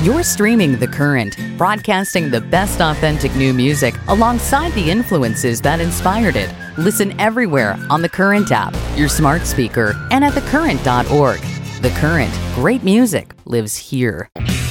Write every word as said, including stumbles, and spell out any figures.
You're streaming The Current, broadcasting the best authentic new music alongside the influences that inspired it. Listen everywhere on the Current app, your smart speaker, and at the current dot org. The Current, great music lives here.